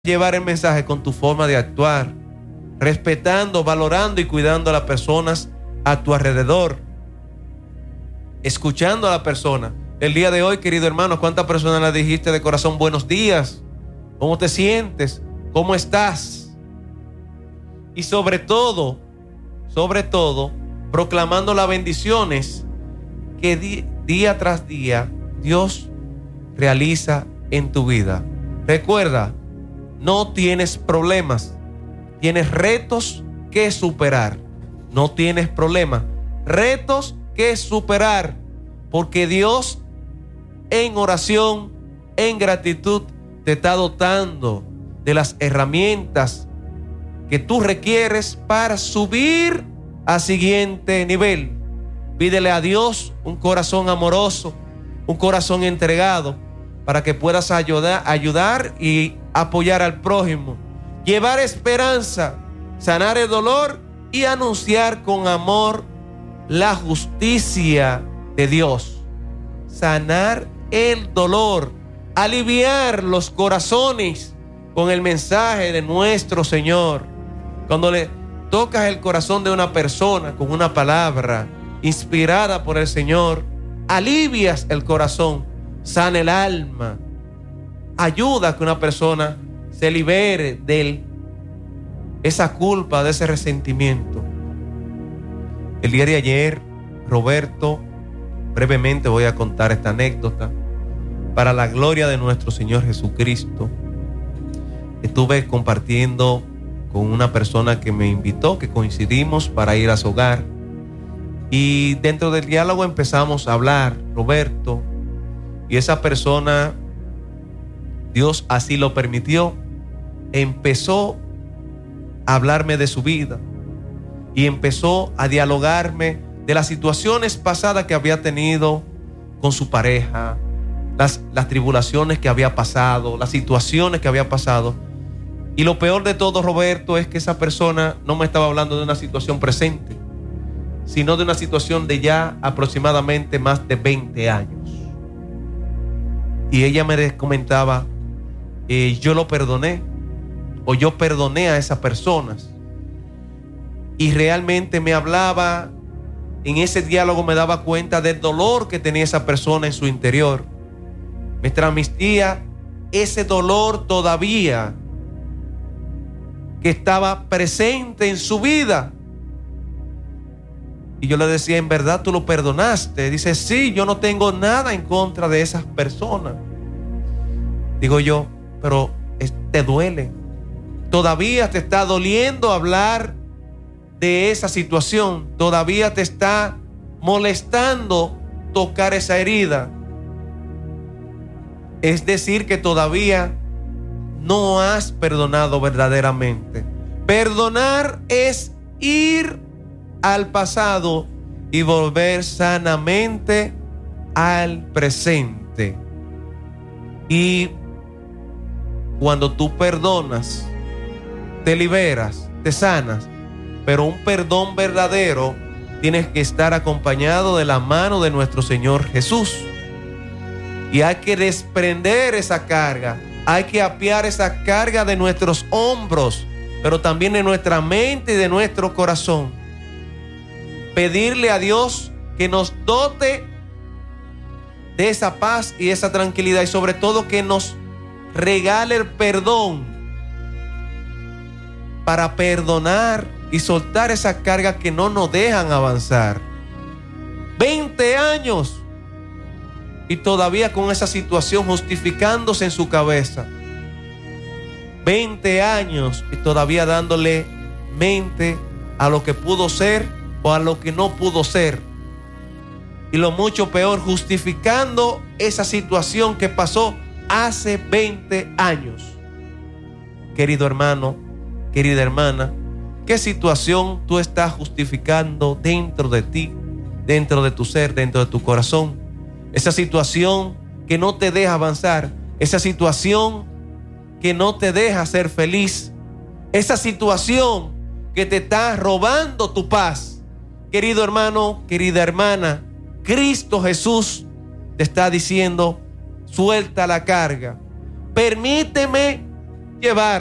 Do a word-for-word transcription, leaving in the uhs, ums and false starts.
llevar el mensaje con tu forma de actuar, respetando, valorando y cuidando a las personas a tu alrededor, escuchando a la persona. El día de hoy, querido hermano, ¿cuántas personas le dijiste de corazón buenos días? ¿Cómo te sientes? ¿Cómo estás? Y sobre todo, sobre todo, proclamando las bendiciones que di- día tras día Dios realiza en tu vida. Recuerda, no tienes problemas, tienes retos que superar. No tienes problemas, retos que superar, porque Dios en oración, en gratitud, te está dotando de las herramientas que tú requieres para subir al siguiente nivel. Pídele a Dios un corazón amoroso, un corazón entregado, para que puedas ayudar, ayudar y apoyar al prójimo, llevar esperanza, sanar el dolor y anunciar con amor la justicia de Dios. Sanar el dolor, aliviar los corazones con el mensaje de nuestro Señor. Cuando le tocas el corazón de una persona con una palabra inspirada por el Señor, alivias el corazón, sana el alma, ayuda a que una persona se libere de esa culpa, de ese resentimiento. El día de ayer, Roberto, brevemente voy a contar esta anécdota para la gloria de nuestro Señor Jesucristo. Estuve compartiendo con una persona que me invitó, que coincidimos para ir a su hogar, y dentro del diálogo empezamos a hablar, Roberto, y esa persona, Dios así lo permitió, empezó a hablarme de su vida y empezó a dialogarme de las situaciones pasadas que había tenido con su pareja, las, las tribulaciones que había pasado, las situaciones que había pasado. Y lo peor de todo, Roberto, es que esa persona no me estaba hablando de una situación presente, sino de una situación de ya aproximadamente más de veinte años. Y ella me comentaba, eh, yo lo perdoné, o yo perdoné a esas personas. Y realmente me hablaba, en ese diálogo me daba cuenta del dolor que tenía esa persona en su interior. Me transmitía ese dolor todavía que estaba presente en su vida. Y yo le decía, ¿en verdad tú lo perdonaste? Dice, sí, yo no tengo nada en contra de esas personas. Digo yo, pero te duele. Todavía te está doliendo hablar de esa situación. Todavía te está molestando tocar esa herida. Es decir, que todavía no has perdonado verdaderamente. Perdonar es ir al pasado y volver sanamente al presente. Y cuando tú perdonas, te liberas, te sanas, pero un perdón verdadero tienes que estar acompañado de la mano de nuestro Señor Jesús. Y hay que desprender esa carga, hay que apiar esa carga de nuestros hombros, pero también de nuestra mente y de nuestro corazón. Pedirle a Dios que nos dote de esa paz y esa tranquilidad, y sobre todo que nos regale el perdón para perdonar y soltar esa carga que no nos dejan avanzar. veinte años y todavía con esa situación justificándose en su cabeza. veinte años y todavía dándole mente a lo que pudo ser o a lo que no pudo ser. Y lo mucho peor, justificando esa situación que pasó hace veinte años. Querido hermano, querida hermana, ¿qué situación tú estás justificando dentro de ti, dentro de tu ser, dentro de tu corazón? Esa situación que no te deja avanzar, esa situación que no te deja ser feliz, esa situación que te está robando tu paz. Querido hermano, querida hermana, Cristo Jesús te está diciendo, suelta la carga. Permíteme llevar